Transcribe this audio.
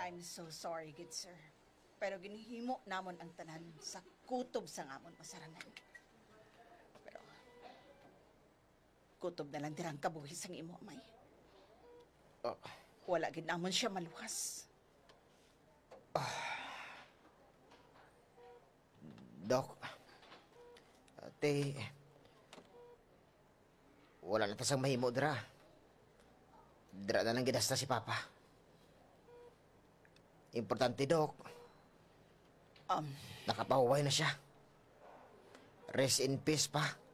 I'm so sorry, good sir. Pero ginihimo namon ang tanan sa kutob sa ngamon masaranan. Pero, kutob na lang dirang kabuhis ang imo, amay. Ah, Wala gid namon siya maluwas. Dok, ate, wala na tasang mahimo, dra. Dra na lang gidasta si Papa. Importante, Dok, Um, nakapahuway na siya. Rest in peace pa.